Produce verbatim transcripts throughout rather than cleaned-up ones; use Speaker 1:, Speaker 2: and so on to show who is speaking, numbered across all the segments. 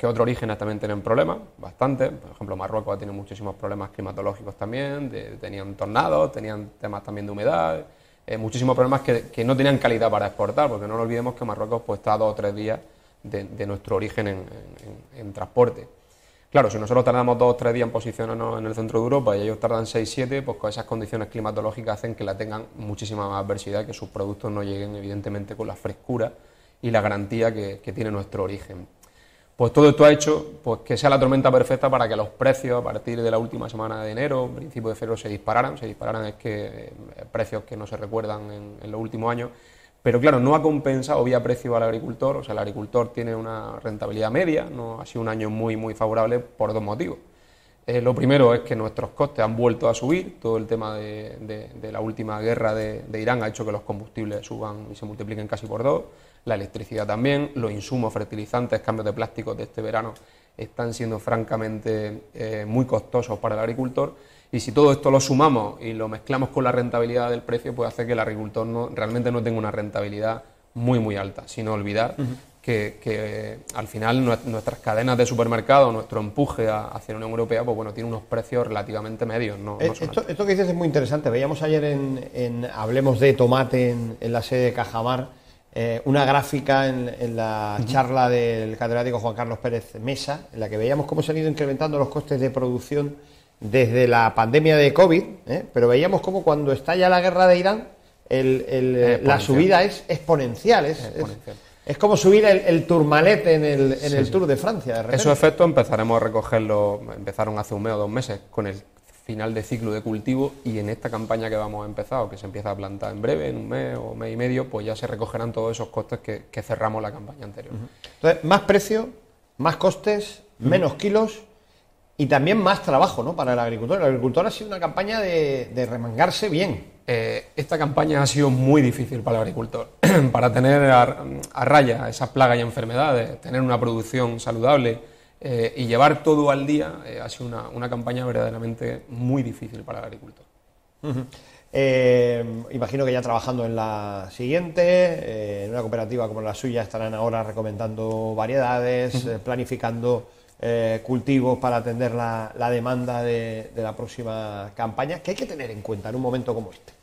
Speaker 1: que otros orígenes también tienen problemas, bastante. Por ejemplo, Marruecos tiene muchísimos problemas climatológicos también, de, tenían tornados, tenían temas también de humedad, eh, muchísimos problemas que, que no tenían calidad para exportar, porque no nos olvidemos que Marruecos pues, está a dos o tres días de, de nuestro origen en, en, en transporte. Claro, si nosotros tardamos dos o tres días en posicionarnos en el centro de Europa y ellos tardan seis o siete, pues con esas condiciones climatológicas hacen que la tengan muchísima más adversidad, que sus productos no lleguen evidentemente con la frescura y la garantía que, que tiene nuestro origen. Pues todo esto ha hecho pues, que sea la tormenta perfecta para que los precios a partir de la última semana de enero, principio de febrero, se dispararan. Se dispararan es que eh, precios que no se recuerdan en, en los últimos años. Pero claro, no ha compensado vía precio al agricultor, o sea, el agricultor tiene una rentabilidad media, no ha sido un año muy, muy favorable por dos motivos. Eh, lo primero es que nuestros costes han vuelto a subir, todo el tema de, de, de la última guerra de, de Irán ha hecho que los combustibles suban y se multipliquen casi por dos, la electricidad también, los insumos, fertilizantes, cambios de plásticos de este verano están siendo francamente eh, muy costosos para el agricultor. Y si todo esto lo sumamos y lo mezclamos con la rentabilidad del precio, pues hace que el agricultor no, realmente no tenga una rentabilidad muy, muy alta. Sin olvidar uh-huh. que, que al final nuestras cadenas de supermercados, nuestro empuje hacia la Unión Europea, pues bueno, tiene unos precios relativamente medios. No,
Speaker 2: eh,
Speaker 1: no son
Speaker 2: esto, esto que dices es muy interesante. Veíamos ayer en, en Hablemos de Tomate, en, en la sede de Cajamar, eh, una gráfica en, en la uh-huh. charla del catedrático Juan Carlos Pérez Mesa, en la que veíamos cómo se han ido incrementando los costes de producción desde la pandemia de COVID, ¿eh? Pero veíamos como cuando estalla la guerra de Irán, el, el, la subida es exponencial, es, exponencial. es, es como subir el, el Tourmalet en el, en sí, el sí. Tour de Francia. De repente.
Speaker 1: Esos efectos empezaremos a recogerlos, empezaron hace un mes o dos meses con el final de ciclo de cultivo, y en esta campaña que vamos a empezar, o que se empieza a plantar en breve, en un mes o mes y medio, pues ya se recogerán todos esos costes que, que cerramos la campaña anterior.
Speaker 2: Uh-huh. Entonces, más precio, más costes, uh-huh. menos kilos. Y también más trabajo, ¿no?, para el agricultor. El agricultor ha sido una campaña de, de remangarse bien.
Speaker 1: Eh, esta campaña ha sido muy difícil para el agricultor. Para tener a, a raya esas plagas y enfermedades, tener una producción saludable eh, y llevar todo al día, eh, ha sido una, una campaña verdaderamente muy difícil para el agricultor.
Speaker 2: Uh-huh. Eh, imagino que ya trabajando en la siguiente, eh, en una cooperativa como la suya, estarán ahora recomendando variedades, uh-huh. eh, planificando Eh, cultivos para atender la, la demanda de, de la próxima campaña. ¿Qué hay que tener en cuenta en un momento como este?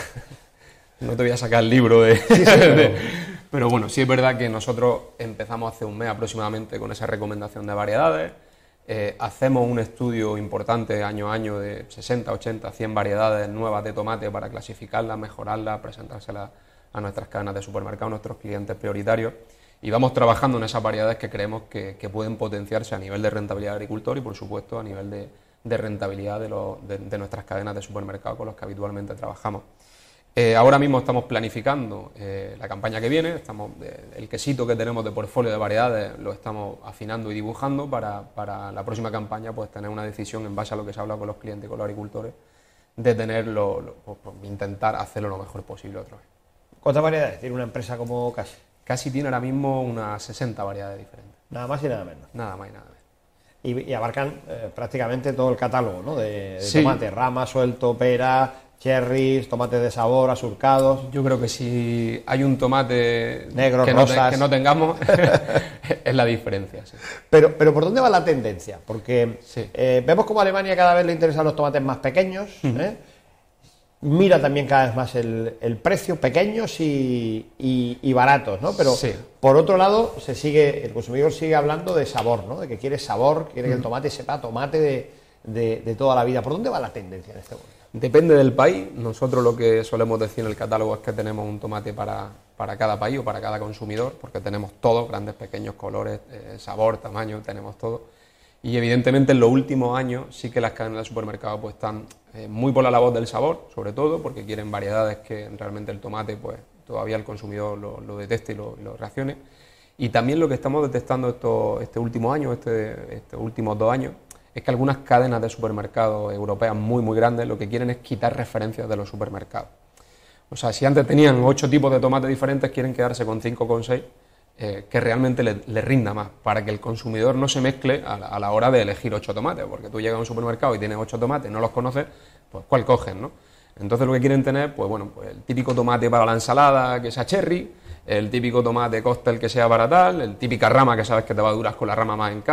Speaker 1: No te voy a sacar el libro de... Sí, sí, pero... pero bueno, sí es verdad que nosotros empezamos hace un mes aproximadamente con esa recomendación de variedades. Eh, hacemos un estudio importante año a año de sesenta, ochenta, cien variedades nuevas de tomate para clasificarlas, mejorarlas, presentárselas a nuestras cadenas de supermercados, a nuestros clientes prioritarios. Y vamos trabajando en esas variedades que creemos que, que pueden potenciarse a nivel de rentabilidad del agricultor y, por supuesto, a nivel de, de rentabilidad de, lo, de, de nuestras cadenas de supermercados con las que habitualmente trabajamos. Eh, ahora mismo estamos planificando eh, la campaña que viene, estamos, eh, el quesito que tenemos de portfolio de variedades lo estamos afinando y dibujando para, para la próxima campaña, pues tener una decisión en base a lo que se habla con los clientes y con los agricultores, de tenerlo, lo, pues, intentar hacerlo lo mejor posible otra vez.
Speaker 2: ¿Cuántas variedades tiene una empresa como Casi?
Speaker 1: Casi tiene ahora mismo unas sesenta variedades diferentes.
Speaker 2: Nada más y nada menos.
Speaker 1: Nada más y nada
Speaker 2: Y,
Speaker 1: menos.
Speaker 2: y abarcan eh, prácticamente todo el catálogo, ¿no? De, de
Speaker 1: sí.
Speaker 2: tomate, rama, suelto, pera, cherries, tomates de sabor, asurcados.
Speaker 1: Yo creo que si hay un tomate
Speaker 2: negro,
Speaker 1: que,
Speaker 2: rosas.
Speaker 1: No te, que no tengamos, es la diferencia. Sí.
Speaker 2: Pero, pero ¿por dónde va la tendencia? Porque
Speaker 1: sí.
Speaker 2: eh, vemos como a Alemania cada vez le interesan los tomates más pequeños, uh-huh. ¿eh? Mira también cada vez más el, el precio, pequeños y, y, y baratos, ¿no? Pero
Speaker 1: sí.
Speaker 2: por otro lado, se sigue, el consumidor sigue hablando de sabor, ¿no? De que quiere sabor, quiere mm. que el tomate sepa tomate de, de, de toda la vida. ¿Por dónde va la tendencia en este momento?
Speaker 1: Depende del país. Nosotros lo que solemos decir en el catálogo es que tenemos un tomate para, para cada país o para cada consumidor, porque tenemos todo, grandes, pequeños, colores, eh, sabor, tamaño, tenemos todo. Y evidentemente en los últimos años sí que las cadenas de supermercados pues están eh, muy por la labor del sabor, sobre todo porque quieren variedades que realmente el tomate pues todavía el consumidor lo, lo deteste y lo, lo reaccione. Y también lo que estamos detectando esto, este último año, este, estos últimos dos años, es que algunas cadenas de supermercados europeas muy muy grandes lo que quieren es quitar referencias de los supermercados. O sea, si antes tenían ocho tipos de tomates diferentes, quieren quedarse con cinco o con seis. Eh, que realmente le, le rinda más, para que el consumidor no se mezcle a la, a la hora de elegir ocho tomates, porque tú llegas a un supermercado y tienes ocho tomates, no los conoces, pues ¿cuál coges, no? Entonces lo que quieren tener, pues bueno, pues el típico tomate para la ensalada que sea cherry, el típico tomate cóctel que sea para tal, el típica rama que sabes que te va a durar con la rama más en casa.